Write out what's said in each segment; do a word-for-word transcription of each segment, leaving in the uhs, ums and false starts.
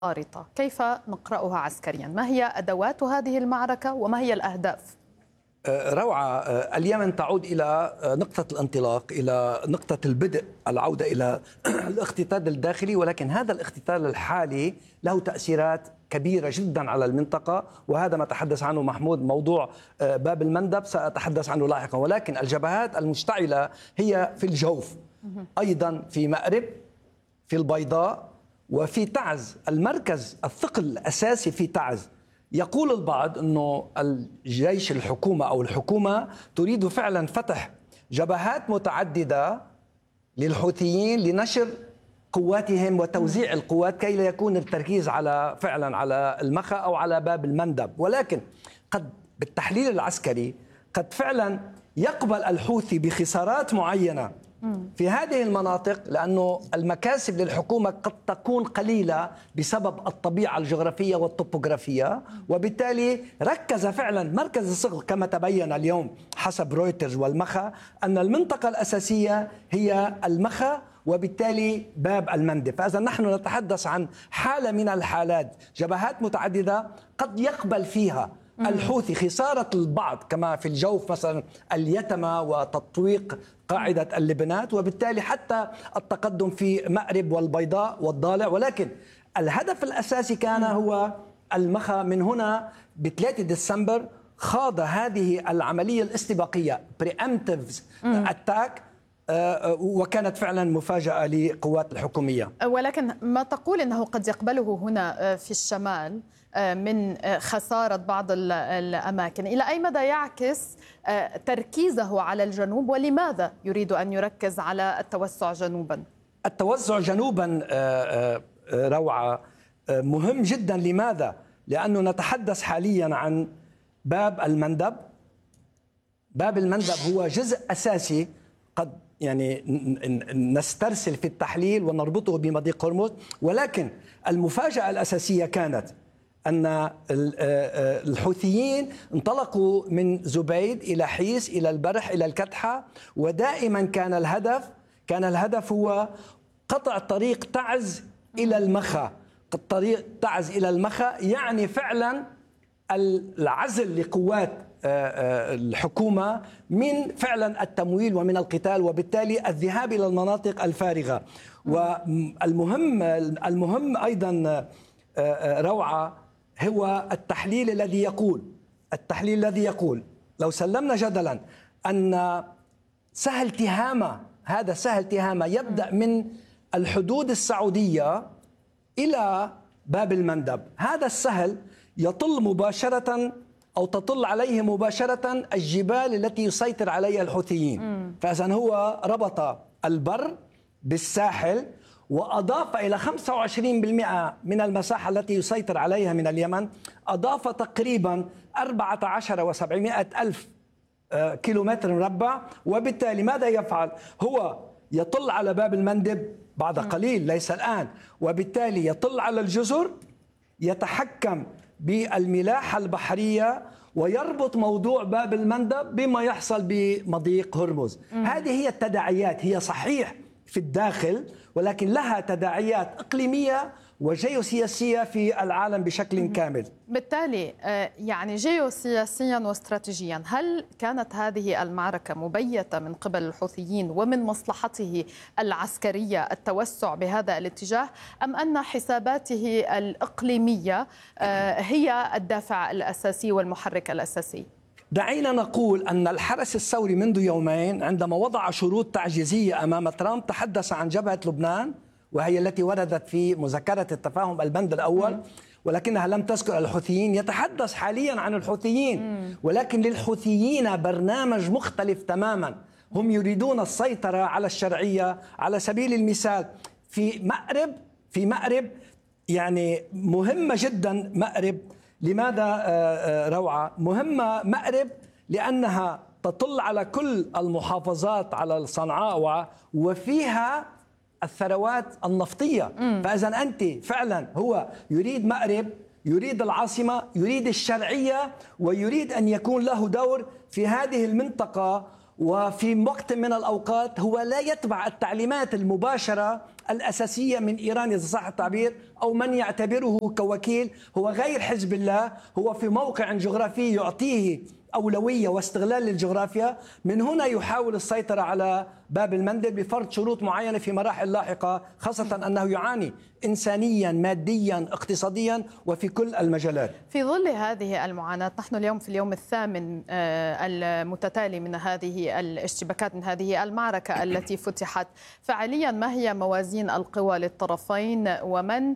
خارطة، كيف نقرأها عسكريا؟ ما هي أدوات هذه المعركة وما هي الأهداف؟ روعة. اليمن تعود إلى نقطة الانطلاق، إلى نقطة البدء، العودة إلى الاقتتال الداخلي، ولكن هذا الاقتتال الحالي له تأثيرات كبيرة جدا على المنطقة، وهذا ما تحدث عنه محمود. موضوع باب المندب سأتحدث عنه لاحقا، ولكن الجبهات المشتعلة هي في الجوف، أيضا في مأرب، في البيضاء، وفي تعز. المركز الثقل الأساسي في تعز. يقول البعض أنه الجيش الحكومة أو الحكومة تريد فعلا فتح جبهات متعددة للحوثيين لنشر قواتهم وتوزيع القوات كي لا يكون التركيز على فعلا على المخا أو على باب المندب، ولكن قد بالتحليل العسكري قد فعلا يقبل الحوثي بخسارات معينة في هذه المناطق، لأنه المكاسب للحكومة قد تكون قليلة بسبب الطبيعة الجغرافية والطبوغرافية، وبالتالي ركز فعلا مركز الصقر كما تبين اليوم حسب رويترز والمخا أن المنطقة الأساسية هي المخا وبالتالي باب المندب. فإذا نحن نتحدث عن حالة من الحالات، جبهات متعددة قد يقبل فيها الحوثي خسارة البعض كما في الجوف مثلا اليتمة وتطويق قاعدة اللبنات، وبالتالي حتى التقدم في مأرب والبيضاء والضالع، ولكن الهدف الأساسي كان هو المخا. من هنا ب ثلاثة ديسمبر خاض هذه العملية الاستباقية preemptive attack، وكانت فعلا مفاجأة لقوات الحكومية. ولكن ما تقول أنه قد يقبله هنا في الشمال من خسارة بعض الأماكن، إلى أي مدى يعكس تركيزه على الجنوب، ولماذا يريد أن يركز على التوسع جنوبا؟ التوسع جنوبا روعة مهم جدا. لماذا؟ لأنه نتحدث حاليا عن باب المندب. باب المندب هو جزء أساسي، قد يعني نسترسل في التحليل ونربطه بمضيق هرمز، ولكن المفاجأة الأساسية كانت أن الحوثيين انطلقوا من زبيد إلى حيس إلى البرح إلى الكتحة، ودائما كان الهدف كان الهدف هو قطع طريق تعز إلى المخا. طريق تعز إلى المخا يعني فعلا العزل لقوات الحكومة من فعلا التمويل ومن القتال، وبالتالي الذهاب إلى المناطق الفارغة. والمهم المهم أيضا روعة هو التحليل الذي يقول التحليل الذي يقول لو سلمنا جدلا أن سهل تهامة هذا سهل تهامة يبدأ من الحدود السعودية إلى باب المندب، هذا السهل يطل مباشرة أو تطل عليه مباشرة الجبال التي يسيطر عليها الحوثيين. فإذن هو ربط البر بالساحل وأضاف إلى خمسة وعشرين بالمئة من المساحة التي يسيطر عليها من اليمن، أضاف تقريبا أربعة عشر وسبعمائة ألف كيلومتر مربع. وبالتالي ماذا يفعل؟ هو يطل على باب المندب بعد قليل، ليس الآن، وبالتالي يطل على الجزر، يتحكم بالملاحة البحرية، ويربط موضوع باب المندب بما يحصل بمضيق هرمز. هذه هي التداعيات، هي صحيح في الداخل ولكن لها تداعيات إقليمية وجيوسياسية في العالم بشكل كامل. بالتالي يعني جيوسياسيا واستراتيجيا، هل كانت هذه المعركة مبيتة من قبل الحوثيين ومن مصلحته العسكرية التوسع بهذا الاتجاه، أم أن حساباته الإقليمية هي الدافع الأساسي والمحرك الأساسي؟ دعينا نقول أن الحرس الثوري منذ يومين عندما وضع شروط تعجيزية أمام ترامب تحدث عن جبهة لبنان، وهي التي وردت في مذكرة التفاهم البند الأول، ولكنها لم تذكر الحوثيين. يتحدث حاليا عن الحوثيين، ولكن للحوثيين برنامج مختلف تماما. هم يريدون السيطرة على الشرعية. على سبيل المثال في مأرب في مأرب يعني مهمة جدا مأرب. لماذا روعة؟ مهمة مأرب لأنها تطل على كل المحافظات على صنعاء وفيها الثروات النفطية. فإذا أنت فعلا هو يريد مأرب، يريد العاصمة، يريد الشرعية، ويريد أن يكون له دور في هذه المنطقة. وفي وقت من الأوقات هو لا يتبع التعليمات المباشرة الأساسية من إيران إذا صح التعبير، أو من يعتبره كوكيل. هو غير حزب الله، هو في موقع جغرافي يعطيه أولوية واستغلال للجغرافيا. من هنا يحاول السيطرة على باب المندب بفرض شروط معينة في مراحل لاحقة، خاصة أنه يعاني إنسانيا ماديا اقتصاديا وفي كل المجالات. في ظل هذه المعاناة، نحن اليوم في اليوم الثامن المتتالي من هذه الاشتباكات، من هذه المعركة التي فتحت. فعليا ما هي موازين القوى للطرفين، ومن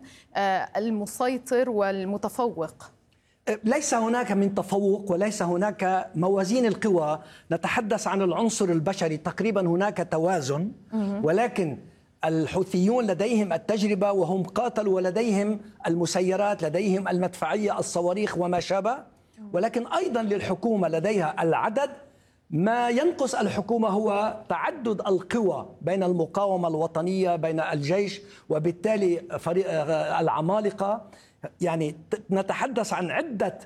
المسيطر والمتفوق؟ ليس هناك من تفوق وليس هناك موازين القوى. نتحدث عن العنصر البشري، تقريبا هناك توازن، ولكن الحوثيون لديهم التجربة وهم قاتلوا، ولديهم المسيرات، لديهم المدفعية، الصواريخ وما شابه. ولكن أيضا للحكومة لديها العدد. ما ينقص الحكومة هو تعدد القوى بين المقاومة الوطنية، بين الجيش، وبالتالي فريق العمالقة. يعني نتحدث عن عدة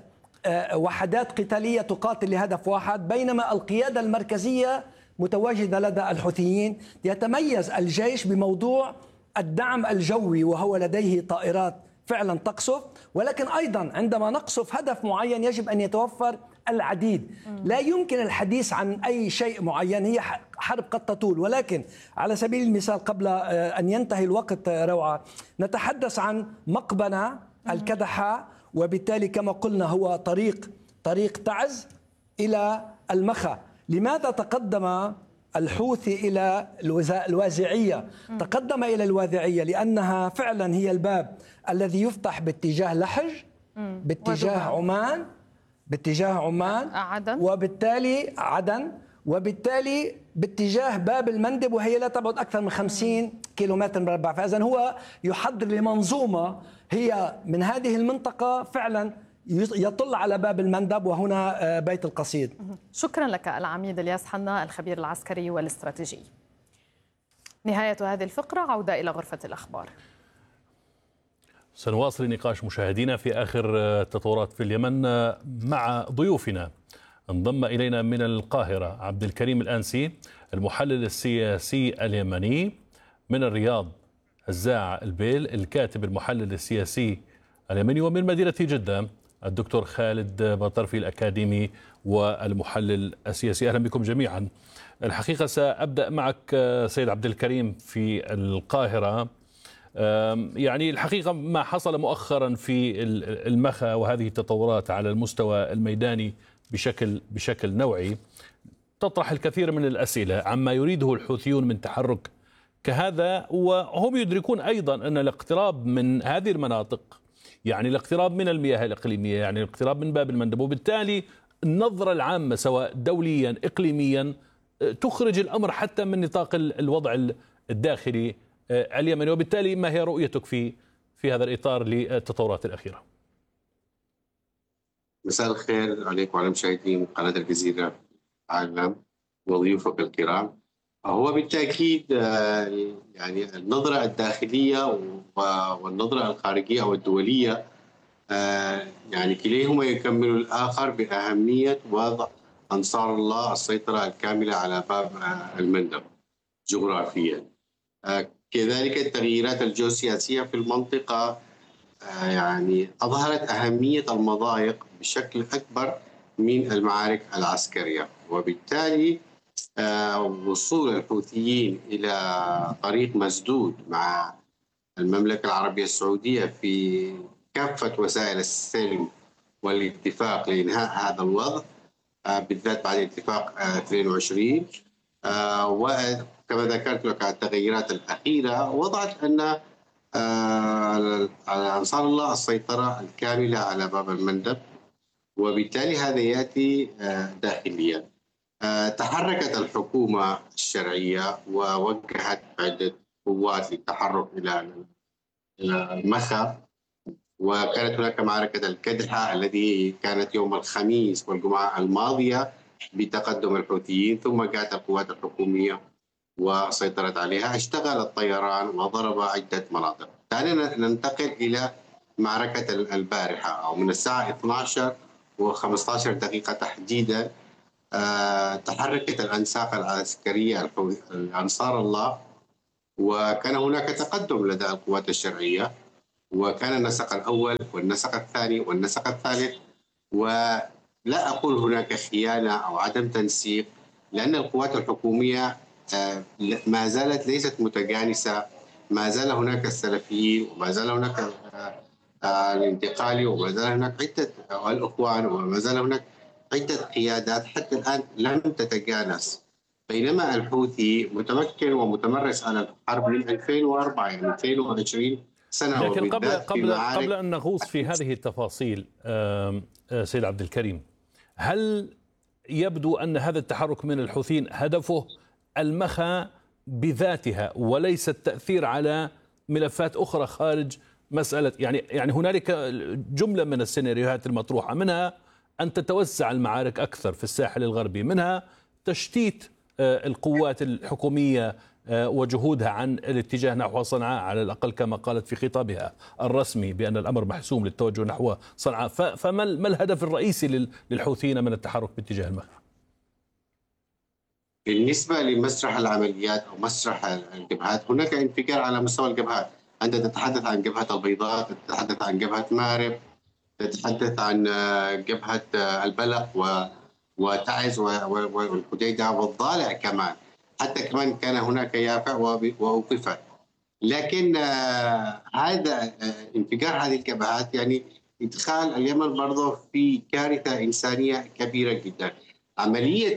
وحدات قتالية تقاتل لهدف واحد، بينما القيادة المركزية متواجدة لدى الحوثيين. يتميز الجيش بموضوع الدعم الجوي، وهو لديه طائرات فعلا تقصف، ولكن أيضا عندما نقصف هدف معين يجب أن يتوفر العديد. لا يمكن الحديث عن أي شيء معين، هي حرب قد تطول. ولكن على سبيل المثال قبل أن ينتهي الوقت روعة، نتحدث عن مقبنة الكدحة، وبالتالي كما قلنا هو طريق طريق تعز إلى المخا. لماذا تقدم الحوثي إلى الوازعية؟ تقدم إلى الوازعية لأنها فعلا هي الباب الذي يفتح باتجاه لحج، باتجاه عمان، باتجاه عمان عدن، وبالتالي عدن، وبالتالي باتجاه باب المندب، وهي لا تبعد أكثر من خمسين كيلومتر مربع. فإذن هو يحضر لمنظومة هي من هذه المنطقة فعلا يطل على باب المندب، وهنا بيت القصيد. شكرا لك العميد الياس حنا، الخبير العسكري والاستراتيجي. نهاية هذه الفقرة، عودة إلى غرفة الأخبار. سنواصل نقاش مشاهدينا في آخر التطورات في اليمن مع ضيوفنا. انضم إلينا من القاهرة عبد الكريم الأنسي، المحلل السياسي اليمني. من الرياض هزاع البيل، الكاتب المحلل السياسي اليمني. ومن مدينة جدة الدكتور خالد بطرفي، الأكاديمي والمحلل السياسي. أهلا بكم جميعا. الحقيقة سأبدأ معك سيد عبد الكريم في القاهرة. يعني الحقيقة ما حصل مؤخرا في المخا وهذه التطورات على المستوى الميداني بشكل بشكل نوعي تطرح الكثير من الأسئلة عما يريده الحوثيون من تحرك كهذا، وهم يدركون أيضا أن الاقتراب من هذه المناطق يعني الاقتراب من المياه الإقليمية، يعني الاقتراب من باب المندب، وبالتالي النظرة العامة سواء دوليا إقليميا تخرج الأمر حتى من نطاق الوضع الداخلي اليمني. وبالتالي ما هي رؤيتك في في هذا الإطار للتطورات الأخيرة؟ مساء الخير عليكم وعلى مشاهدين قناة الجزيرة عالم وضيوفك الكرام. هو بالتأكيد يعني النظرة الداخلية والنظرة الخارجية أو الدولية يعني كليهما يكمل الآخر بأهمية وضع أنصار الله السيطرة الكاملة على باب المندب جغرافيا. كذلك التغييرات الجيوسياسية في المنطقة يعني أظهرت أهمية المضايق بشكل أكبر من المعارك العسكرية، وبالتالي وصول الحوثيين إلى طريق مسدود مع المملكة العربية السعودية في كافة وسائل السلم والاتفاق لإنهاء هذا الوضع، بالذات بعد اتفاق اثنين وعشرين، وكما ذكرت لك التغيرات الأخيرة وضعت أن على أنصار الله السيطرة الكاملة على باب المندب، وبالتالي هذا يأتي داخليا. تحركت الحكومة الشرعية ووجهت عدة قوات للتحرك إلى المخا، وكانت هناك معركة الكدحة التي كانت يوم الخميس والجمعة الماضية بتقدم الحوثيين، ثم جاءت القوات الحكومية وسيطرت عليها. اشتغل الطيران وضرب عدة مناطق. دعنا ننتقل إلى معركة البارحة أو من الساعة اثنعش وخمسة عشر دقيقة تحديدا تحركت الأنساق العسكرية أنصار الله، وكان هناك تقدم لدى القوات الشرعية، وكان النسق الأول والنسق الثاني والنسق الثالث. ولا أقول هناك خيانة أو عدم تنسيق، لأن القوات الحكومية ما زالت ليست متجانسة، ما زال هناك السلفيين وما زال هناك الانتقالي وما زال هناك عدة الأخوان وما زال هناك عدة قيادات حتى الآن لم تتجانس، بينما الحوثي متمكن ومتمرس على الحرب من ألفين وأربعة يعني اثنين وعشرين سنة. لكن قبل قبل قبل أن نغوص في هذه التفاصيل سيد عبد الكريم، هل يبدو أن هذا التحرك من الحوثيين هدفه المخا بذاتها وليس التأثير على ملفات أخرى خارج مسألة، يعني يعني هنالك جملة من السيناريوهات المطروحة، منها أن تتوسع المعارك أكثر في الساحل الغربي، منها تشتيت القوات الحكومية وجهودها عن الاتجاه نحو صنعاء، على الأقل كما قالت في خطابها الرسمي بأن الأمر محسوم للتوجه نحو صنعاء. فما الهدف الرئيسي للحوثيين من التحرك باتجاه المخا؟ بالنسبة لمسرح العمليات أو مسرح الجبهات، هناك انفجار على مستوى الجبهات. أنت تتحدث عن جبهة البيضاء، تتحدث عن جبهة مارب، تتحدث عن جبهة البلق وتعز والحديدة والضالع كمان، حتى كمان كان هناك يافع وأوقفت. لكن هذا انفجار هذه الجبهات يعني إدخال اليمن برضه في كارثة إنسانية كبيرة جدا. عملية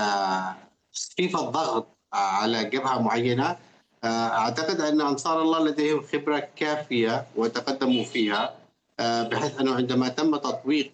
تخفيف الضغط على جبهة معينة، أعتقد أن أنصار الله لديهم خبرة كافية وتقدموا فيها، بحيث أنه عندما تم تطويق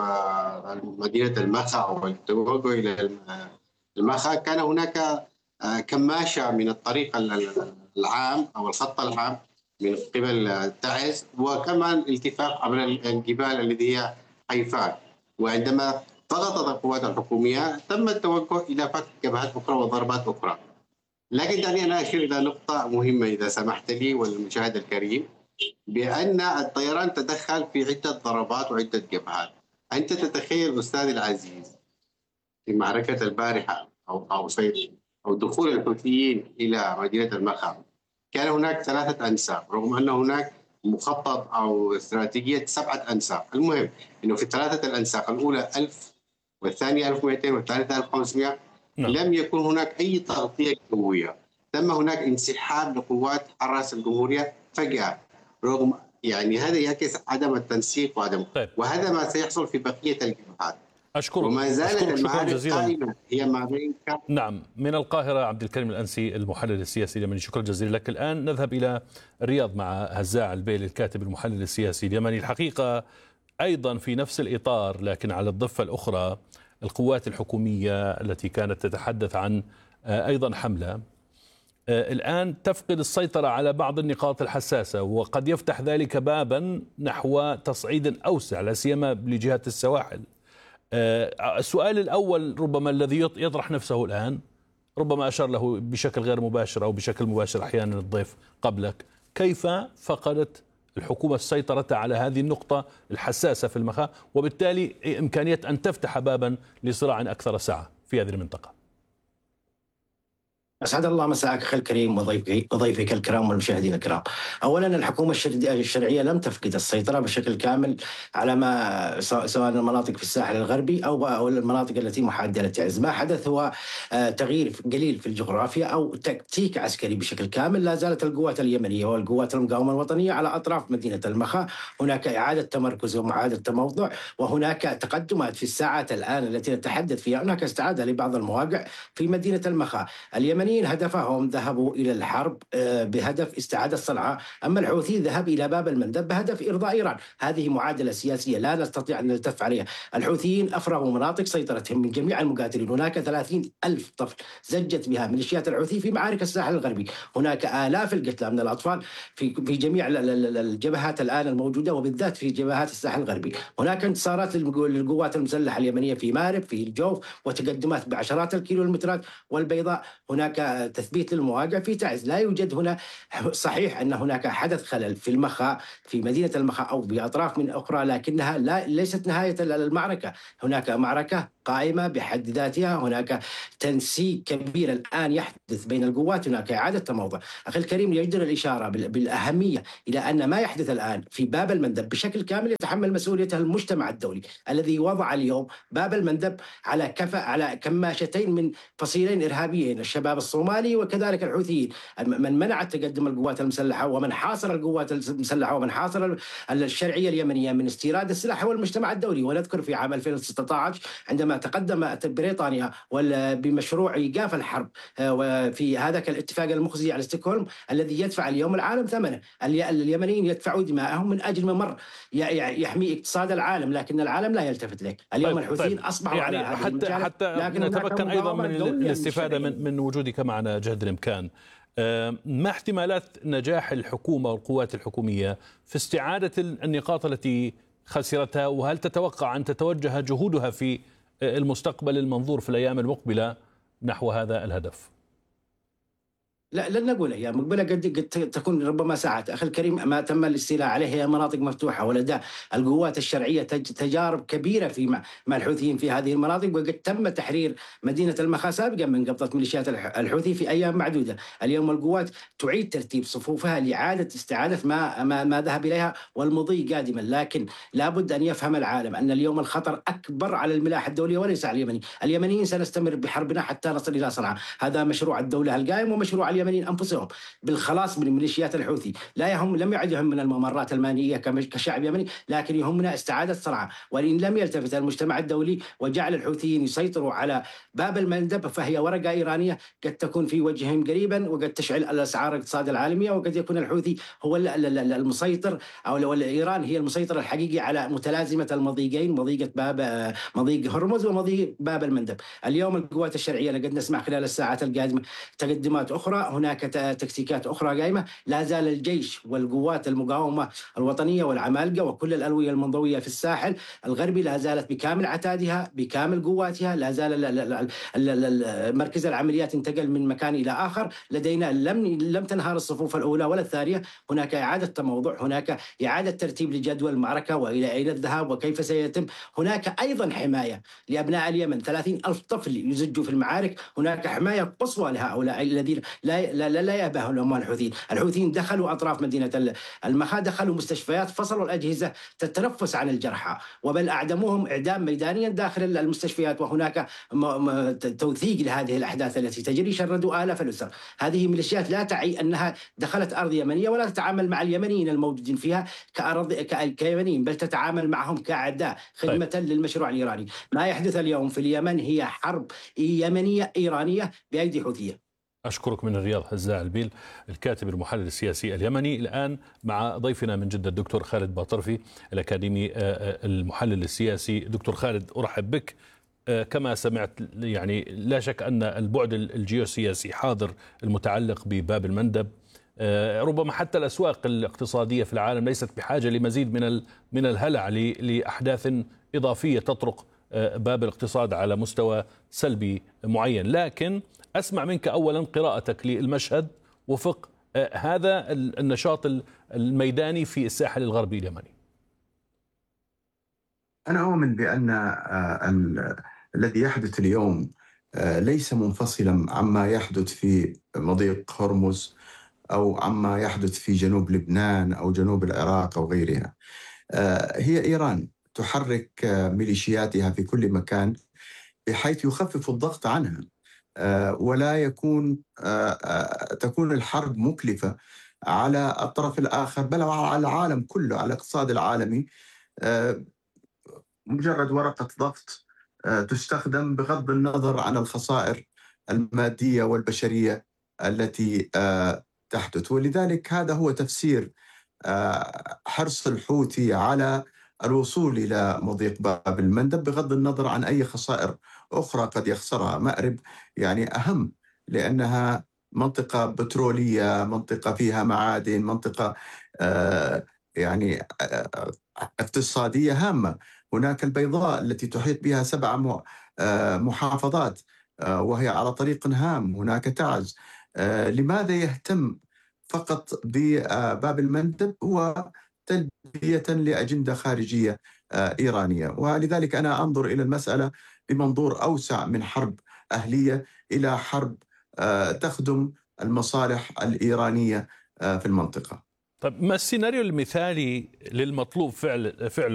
مدينة المخا أو التوجه إلى المخا كان هناك كماشة من الطريق العام أو الخط العام من قبل تعز، وكمان التفاف عبر الجبال التي هي حيفان. وعندما ضغطت القوات الحكومية تم التوجه إلى فتح جبهات أخرى وضربات أخرى. لكن دعني أنا أشير إلى نقطة مهمة إذا سمحت لي والمشاهد الكريم، بأن الطيران تدخل في عدة ضربات وعدة جبهات. أنت تتخيل أستاذ العزيز في معركة البارحة أو أو أو دخول الحوثيين إلى مدينة المخا، كان هناك ثلاثة أنساق، رغم أن هناك مخطط أو استراتيجية سبعة أنساق. المهم أنه في الثلاثة الأنساق الأولى ألف والثانية ألف ومئتين والثالثة ألف وخمسمئة نعم. لم يكن هناك أي تغطية جوية، تم هناك انسحاب لقوات حراس الجمهورية فجأة، رغم يعني هذا يعكس عدم التنسيق وعدم طيب. وهذا ما سيحصل في بقية الجبهات. أشكرك. وما زالت المعارك قائمة هي ما بين. نعم، من القاهرة عبد الكريم الأنسي المحلل السياسي اليمني، شكرا جزيلا لك. الآن نذهب إلى الرياض مع هزاع البيلي الكاتب المحلل السياسي اليمني. الحقيقة أيضا في نفس الإطار لكن على الضفة الأخرى، القوات الحكومية التي كانت تتحدث عن أيضا حملة الآن تفقد السيطرة على بعض النقاط الحساسة، وقد يفتح ذلك بابا نحو تصعيد أوسع لا سيما لجهات السواحل. السؤال الأول ربما الذي يطرح نفسه الآن، ربما أشار له بشكل غير مباشر أو بشكل مباشر أحيانا الضيف قبلك، كيف فقدت الحكومة السيطرة على هذه النقطة الحساسة في المخا، وبالتالي إمكانية أن تفتح بابا لصراع أكثر سعة في هذه المنطقة؟ أسعد الله مساءك أخي الكريم وضيفك وضيفك الكرام والمشاهدين الكرام. أولا الحكومة الشرعية لم تفقد السيطرة بشكل كامل على ما سواء المناطق في الساحل الغربي أو المناطق التي محاذية لتعز. ما حدث هو تغيير قليل في الجغرافيا أو تكتيك عسكري بشكل كامل. لا زالت القوات اليمنية والقوات المقاومة الوطنية على أطراف مدينة المخا، هناك إعادة تمركز ومعادة تموضع، وهناك تقدمات في الساعات الآن التي نتحدث فيها. هناك استعادة لبعض المواقع في مدينة المخا. اليمنيين هدفهم ذهبوا إلى الحرب بهدف استعادة صنعاء، أما الحوثي ذهب إلى باب المندب بهدف إرضاء إيران. هذه معادلة سياسية لا نستطيع أن نلتف عليها. الحوثيين أفرغوا مناطق سيطرتهم من جميع المقاتلين، هناك ثلاثين ألف طفل زجت بها ميليشيات الحوثي في معارك الساحل الغربي، هناك آلاف القتلى من الأطفال في في جميع الجبهات الآن الموجودة وبالذات في جبهات الساحل الغربي. هناك انتصارات للقوات المسلحة اليمنية في مارب في الجوف وتقدمات بعشرات الكيلومترات، والبيضاء هناك تثبيت للمواقع في تعز. لا يوجد هنا، صحيح أن هناك حدث خلل في المخا في مدينة المخا أو بأطراف من أخرى، لكنها لا ليست نهاية المعركة. هناك معركة قائمة بحد ذاتها. هناك تنسيق كبير الآن يحدث بين القوات، هناك إعادة تموضع. أخي الكريم، يجدر الإشارة بالأهمية إلى أن ما يحدث الآن في باب المندب بشكل كامل يتحمل مسؤوليته المجتمع الدولي الذي وضع اليوم باب المندب على كفة على كماشتين من فصيلين إرهابيين، الشباب الصومالي وكذلك الحوثيين. من منع تقدم القوات المسلحة ومن حاصر القوات المسلحة ومن حاصر الشرعية اليمنية من استيراد السلاح هو المجتمع الدولي. ونذكر في عام ألفين وستة عشر عندما تقدمت بريطانيا بمشروع إيقاف الحرب وفي هذاك الاتفاق المخزي على ستوكهولم الذي يدفع اليوم العالم ثمنه. اليمنيين يدفعوا دماءهم من أجل ممر يحمي اقتصاد العالم، لكن العالم لا يلتفت له. اليوم طيب الحوثيين طيب أصبحوا يعني على حتى حتى نتمكن أيضا من الاستفادة من, من وجودك معنا جهد الإمكان. ما احتمالات نجاح الحكومة والقوات الحكومية في استعادة النقاط التي خسرتها، وهل تتوقع أن تتوجه جهودها في المستقبل المنظور في الأيام المقبلة نحو هذا الهدف؟ لا لن نقول أيام مقبلة، قد قد تكون ربما ساعات. أخي الكريم، ما تم الاستيلاء عليه هي مناطق مفتوحة، ولدى القوات الشرعية تجارب كبيرة في مع الحوثيين في هذه المناطق، وقد تم تحرير مدينة المخا سابقا من قبضة ميليشيات الحوثي في أيام معدودة. اليوم القوات تعيد ترتيب صفوفها لإعادة استعادة ما ما, ما ذهب إليها والمضي قادما، لكن لابد أن يفهم العالم أن اليوم الخطر أكبر على الملاحة الدولية وليس على اليمني. اليمنيين سنستمر بحربنا حتى نصل إلى صنعاء، هذا مشروع الدولة القائم ومشروع اليمنيين أنفسهم بالخلاص من ميليشيات الحوثي. لا يهم لم يعد يهمنا الممرات المالية كشعب يمني، لكن يهمنا استعادة صنعاء. وإن لم يلتفت المجتمع الدولي وجعل الحوثيين يسيطروا على باب المندب فهي ورقة إيرانية قد تكون في وجههم قريبا، وقد تشعل الأسعار الاقتصاد العالمية، وقد يكون الحوثي هو المسيطر أو إيران هي المسيطر الحقيقي على متلازمة المضيقين، مضيقة باب مضيق هرمز ومضيق باب المندب. اليوم القوات الشرعية لقد نسمع خلال الساعات القادمة تقدمات أخرى، هناك تكتيكات أخرى قائمة. لا زال الجيش والقوات المقاومة الوطنية والعمالقة وكل الألوية المنضوية في الساحل الغربي لا زالت بكامل عتادها بكامل قواتها. لا زال مركز العمليات انتقل من مكان إلى آخر. لدينا لم لم تنهار الصفوف الأولى ولا الثانية، هناك إعادة تموضع، هناك إعادة ترتيب لجدول المعركة وإلى أين الذهاب وكيف سيتم. هناك أيضا حماية لأبناء اليمن، ثلاثين ألف طفل يزجوا في المعارك. هناك حماية قصوى لهؤلاء الذين لا لا لا, لا يأبه لهم الحوثيين. الحوثيين دخلوا أطراف مدينة المخا، دخلوا مستشفيات، فصلوا الأجهزة تتنفس عن الجرحى، وبل أعدموهم إعدام ميدانيا داخل المستشفيات. وهناك توثيق لهذه الأحداث التي تجري، شردوا آلاف الأسر. هذه ميليشيات لا تعي أنها دخلت أرض يمنية ولا تتعامل مع اليمنيين الموجودين فيها كأرض كيمنيين، بل تتعامل معهم كأعداء خدمة طيب. للمشروع الإيراني. ما يحدث اليوم في اليمن هي حرب يمنية إيرانية بأيدي حوثية. أشكرك من الرياض هزاع البيل، الكاتب المحلل السياسي اليمني. الآن مع ضيفنا من جدة الدكتور خالد باطرفي الأكاديمي المحلل السياسي. دكتور خالد، أرحب بك. كما سمعت يعني لا شك أن البعد الجيوسياسي حاضر المتعلق بباب المندب. ربما حتى الأسواق الاقتصادية في العالم ليست بحاجة لمزيد من من الهلع لأحداث إضافية تطرق باب الاقتصاد على مستوى سلبي معين. لكن أسمع منك أولا قراءتك للمشهد وفق هذا النشاط الميداني في الساحل الغربي اليمني. أنا أؤمن بأن الذي يحدث اليوم ليس منفصلا عما يحدث في مضيق هرمز أو عما يحدث في جنوب لبنان أو جنوب العراق أو غيرها. هي إيران تحرك ميليشياتها في كل مكان بحيث يخفف الضغط عنها، ولا يكون تكون الحرب مكلفة على الطرف الآخر بل على العالم كله، على الاقتصاد العالمي. مجرد ورقة ضغط تستخدم بغض النظر عن الخسائر المادية والبشرية التي تحدث. ولذلك هذا هو تفسير حرص الحوثي على الوصول إلى مضيق باب المندب بغض النظر عن أي خسائر أخرى قد يخسرها. مأرب يعني أهم لأنها منطقة بترولية، منطقة فيها معادن، منطقة يعني اقتصادية هامة. هناك البيضاء التي تحيط بها سبع محافظات وهي على طريق هام. هناك تعز. لماذا يهتم فقط بباب المندب؟ هو تلبية لأجندة خارجية إيرانية. ولذلك أنا أنظر إلى المسألة بمنظور أوسع من حرب أهلية إلى حرب تخدم المصالح الإيرانية في المنطقة. طيب ما السيناريو المثالي للمطلوب فعل فعله